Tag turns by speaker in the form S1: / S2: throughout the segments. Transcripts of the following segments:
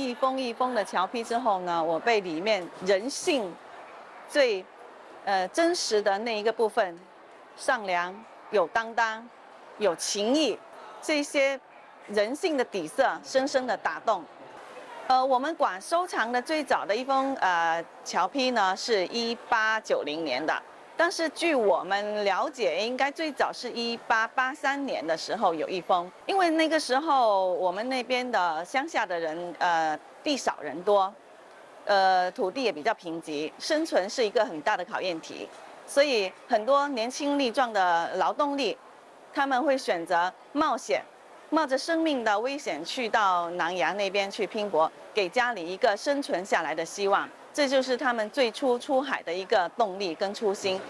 S1: 一封一封的桥批之后呢，我被里面人性最真实的那一个部分，善良、有担当、有情义，这些人性的底色深深的打动。我们馆收藏的最早的一封桥批呢，是1890年的。但是据我们了解，应该最早是1883年的时候有一封，因为那个时候我们那边的乡下的人，地少人多，土地也比较贫瘠，生存是一个很大的考验题，所以很多年轻力壮的劳动力，他们会选择冒险，冒着生命的危险去到南洋那边去拼搏，给家里一个生存下来的希望。这就是他们最初出海的一个动力跟初心。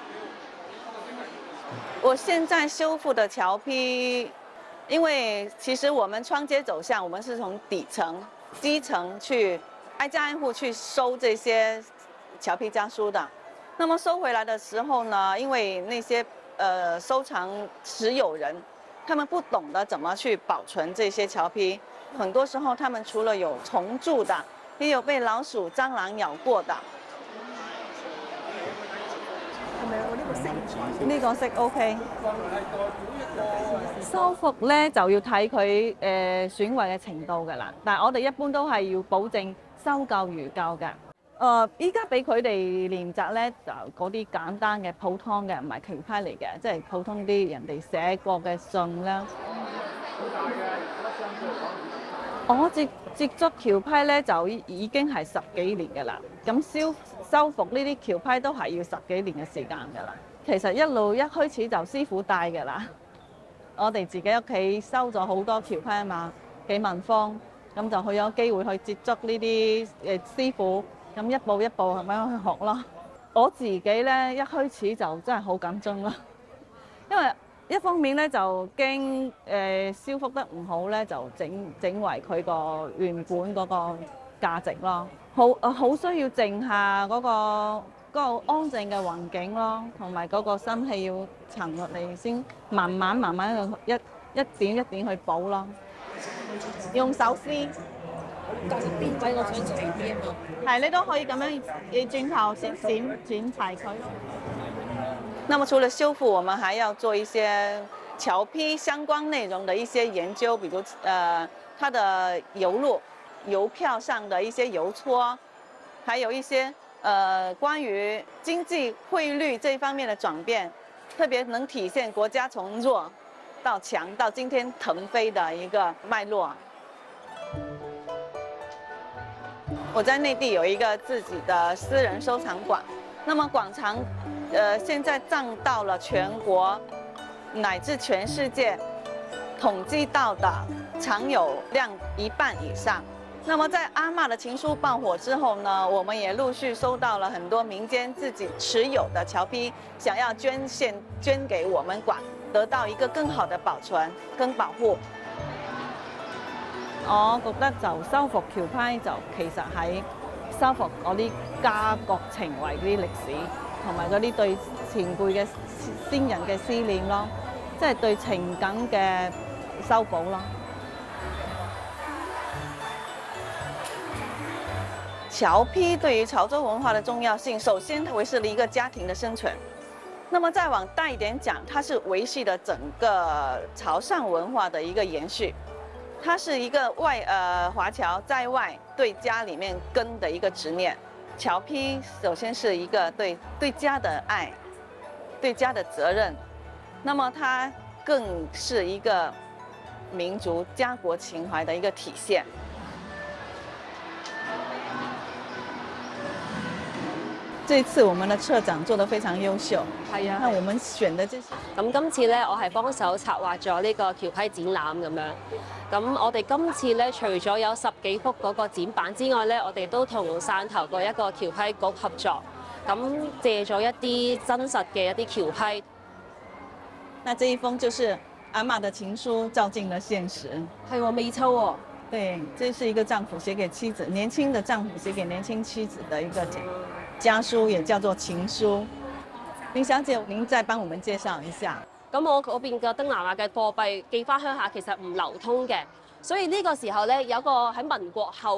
S1: 我现在修复的桥批，因为其实我们窗街走向，我们是从底层、基层去挨家挨户去收这些桥批家书的。那么收回来的时候呢，因为那些收藏持有人，他们不懂得怎么去保存这些桥批，很多时候他们除了有虫蛀的，也有被老鼠、蟑螂咬過的。係咪我呢個色？呢個色 OK。修復咧就要睇佢損毀嘅程度㗎啦，但係我哋一般都係要保證修舊如舊嘅。依家俾佢哋練習咧，就嗰啲簡單嘅普通嘅，唔係橋批嚟嘅，即係普通啲人哋寫過嘅信啦。我接觸橋批咧就已經係10幾年㗎啦，咁修復呢啲橋批都係要10幾年嘅時間㗎啦。其實一開始就師傅帶㗎啦，我哋自己屋企收咗好多橋批啊嘛，幾萬方，咁就去咗機會去接觸呢啲師傅，咁一步一步咁樣去學咯。我自己咧一開始就真係好緊張咯，因為一方面咧就驚修復得唔好咧，就整為佢個原本嗰個價值咯。好需要靜下嗰個安靜嘅環境咯，同埋嗰個心氣要沉落嚟先，慢慢一點一點去補咯。用手撕，但係邊位我想齊啲啊嘛。係，你都可以咁樣，你轉頭先剪齊佢咯。那麼除了修復，我們還要做一些橋批相關內容的一些研究，比如它的油路、郵票上的一些郵戳，還有一些關於經濟匯率這方面的轉變，特別能體現國家從弱到強到今天騰飛的一個脈絡。我在內地有一個自己的私人收藏館，那麼館藏現在佔到了全國乃至全世界統計到的藏有量1半以上。那麼在阿嬷的情書爆火之後呢，我們也陸續收到了很多民間自己持有的橋批，想要捐給我們館，得到一個更好的保存跟保護。我覺得就修復橋批就其實喺修復嗰啲家國情懷嗰啲歷史，同埋嗰啲對前輩嘅先人嘅思念咯，即係對情感嘅修補咯。橋批對於潮州文化的重要性，首先它維繫了一個家庭的生存。那麼再往大一點講，它是維繫了整個潮汕文化的一個延續。它是一個華僑在外對家裡面根的一個執念。橋批首先是一個對家的愛，對家的責任。那麼它更是一個民族家國情懷的一個體現。這次我們的策展做得非常優秀，係啊，我們選的這些。
S2: 咁今次咧，我係幫手策劃咗呢個橋批展覽咁樣。咁我哋今次咧，除咗有10幾幅嗰個展板之外咧，我哋都同汕頭個一個橋批局合作，咁借咗一啲真實嘅一啲橋批。
S1: 那這一封就是阿嬷的情書，照進了現實。
S2: 係喎，未抽喎。
S1: 對，這是一個丈夫寫給妻子，年輕的丈夫寫給年輕妻子的一個家書，也叫做情書。林小姐，您再幫我們介紹一下。
S2: 咁我嗰邊嘅東南亞嘅貨幣寄翻鄉下其實唔流通嘅，所以呢個時候咧有個喺民國後